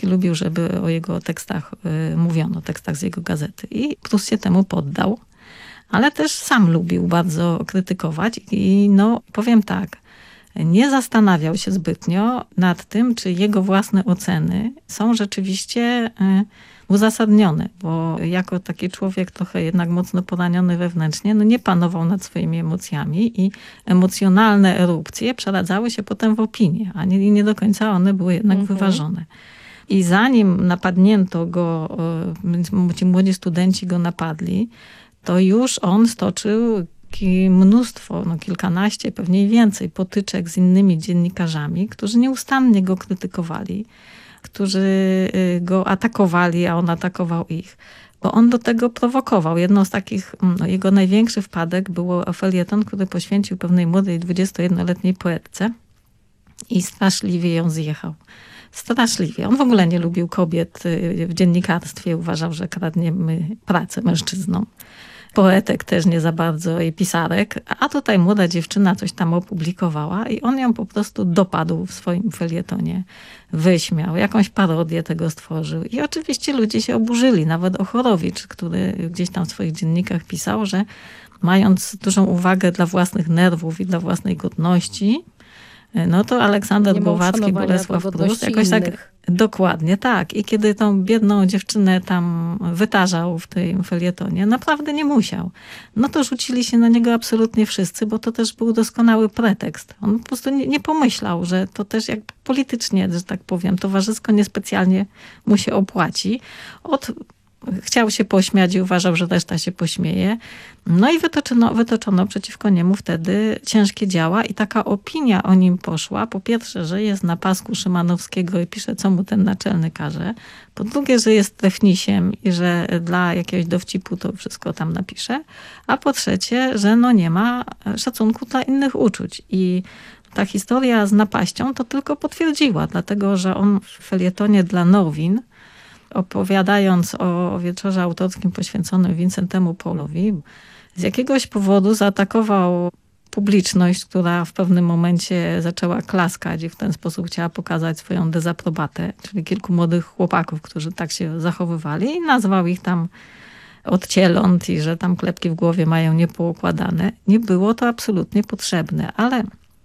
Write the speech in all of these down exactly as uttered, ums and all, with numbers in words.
Bolesławski lubił, żeby o jego tekstach y, mówiono, tekstach z jego gazety. I Prus się temu poddał, ale też sam lubił bardzo krytykować. I no, powiem tak, nie zastanawiał się zbytnio nad tym, czy jego własne oceny są rzeczywiście y, uzasadnione, bo jako taki człowiek trochę jednak mocno poraniony wewnętrznie, no nie panował nad swoimi emocjami i emocjonalne erupcje przeradzały się potem w opinie, a nie, nie do końca one były jednak mhm. wyważone. I zanim napadnięto go, ci młodzi studenci go napadli, to już on stoczył mnóstwo, no kilkanaście, pewnie i więcej potyczek z innymi dziennikarzami, którzy nieustannie go krytykowali, którzy go atakowali, a on atakował ich. Bo on do tego prowokował. Jedną z takich, no, jego największy wpadek było felieton, który poświęcił pewnej młodej dwudziestojednoletniej poetce i straszliwie ją zjechał. Straszliwie. On w ogóle nie lubił kobiet w dziennikarstwie. Uważał, że kradniemy pracę mężczyznom. Poetek też nie za bardzo i pisarek, a tutaj młoda dziewczyna coś tam opublikowała i on ją po prostu dopadł w swoim felietonie, wyśmiał, jakąś parodię tego stworzył. I oczywiście ludzie się oburzyli, nawet Ochorowicz, który gdzieś tam w swoich dziennikach pisał, że mając dużą uwagę dla własnych nerwów i dla własnej godności, no to Aleksander Głowacki, Bolesław Prus jakoś tak... Innych. Dokładnie, tak. I kiedy tą biedną dziewczynę tam wytarzał w tym felietonie, naprawdę nie musiał. No to rzucili się na niego absolutnie wszyscy, bo to też był doskonały pretekst. On po prostu nie, nie pomyślał, że to też jak politycznie, że tak powiem, towarzysko niespecjalnie mu się opłaci. Od Chciał się pośmiać i uważał, że reszta się pośmieje. No i wytoczono, wytoczono przeciwko niemu wtedy ciężkie działa i taka opinia o nim poszła. Po pierwsze, że jest na pasku Szymanowskiego i pisze, co mu ten naczelny każe. Po drugie, że jest trefnisiem i że dla jakiegoś dowcipu to wszystko tam napisze. A po trzecie, że no nie ma szacunku dla innych uczuć. I ta historia z napaścią to tylko potwierdziła, dlatego że on w felietonie dla Nowin, opowiadając o wieczorze autorskim poświęconym Wincentemu Paulowi, z jakiegoś powodu zaatakował publiczność, która w pewnym momencie zaczęła klaskać i w ten sposób chciała pokazać swoją dezaprobatę, czyli kilku młodych chłopaków, którzy tak się zachowywali i nazwał ich tam odcieląt i że tam klepki w głowie mają niepoukładane. Nie było to absolutnie potrzebne, ale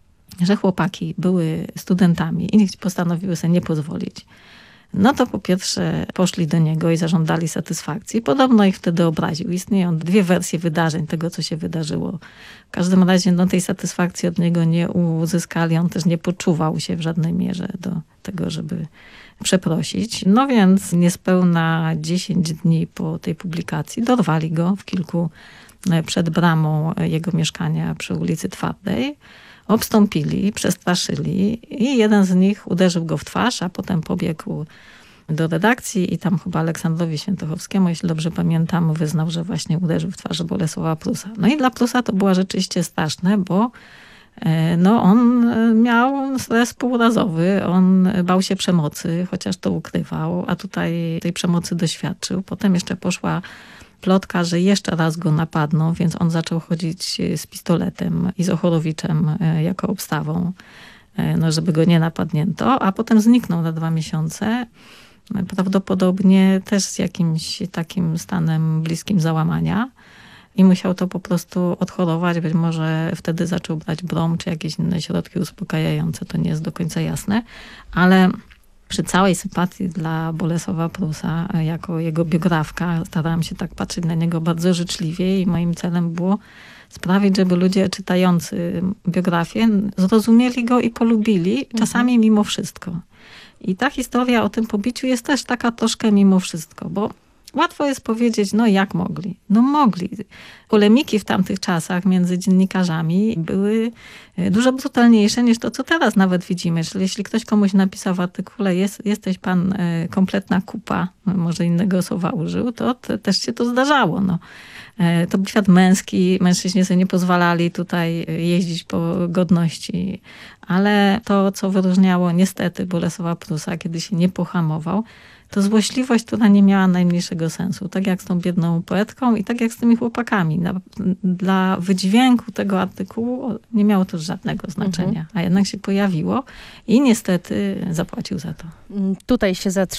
że chłopaki były studentami i postanowiły sobie nie pozwolić. No to po pierwsze poszli do niego i zażądali satysfakcji. Podobno ich wtedy obraził. Istnieją dwie wersje wydarzeń tego, co się wydarzyło. W każdym razie no, tej satysfakcji od niego nie uzyskali. On też nie poczuwał się w żadnej mierze do tego, żeby przeprosić. No więc niespełna dziesięć dni po tej publikacji dorwali go w kilku przed bramą jego mieszkania przy ulicy Twardej. Obstąpili, przestraszyli i jeden z nich uderzył go w twarz, a potem pobiegł do redakcji i tam chyba Aleksandrowi Świętochowskiemu, jeśli dobrze pamiętam, wyznał, że właśnie uderzył w twarz Bolesława Prusa. No i dla Prusa to było rzeczywiście straszne, bo no, on miał stres półrazowy, on bał się przemocy, chociaż to ukrywał, a tutaj tej przemocy doświadczył. Potem jeszcze poszła plotka, że jeszcze raz go napadną, więc on zaczął chodzić z pistoletem i z Ochorowiczem jako obstawą, no, żeby go nie napadnięto, a potem zniknął na dwa miesiące. Prawdopodobnie też z jakimś takim stanem bliskim załamania i musiał to po prostu odchorować. Być może wtedy zaczął brać brom czy jakieś inne środki uspokajające, to nie jest do końca jasne, ale przy całej sympatii dla Bolesława Prusa, jako jego biografka, starałam się tak patrzeć na niego bardzo życzliwie i moim celem było sprawić, żeby ludzie czytający biografię zrozumieli go i polubili, czasami mimo wszystko. I ta historia o tym pobiciu jest też taka troszkę mimo wszystko, bo łatwo jest powiedzieć, no jak mogli? No mogli. Polemiki w tamtych czasach między dziennikarzami były dużo brutalniejsze niż to, co teraz nawet widzimy. Czyli jeśli ktoś komuś napisał w artykule, jest, jesteś pan kompletna kupa, może innego słowa użył, to te, też się to zdarzało. No. To był świat męski, mężczyźni sobie nie pozwalali tutaj jeździć po godności. Ale to, co wyróżniało niestety Bolesława Prusa, kiedy się nie pohamował, to złośliwość, która nie miała najmniejszego sensu. Tak jak z tą biedną poetką i tak jak z tymi chłopakami. Dla wydźwięku tego artykułu nie miało to żadnego znaczenia. Mhm. A jednak się pojawiło i niestety zapłacił za to. Tutaj się zatrzymał.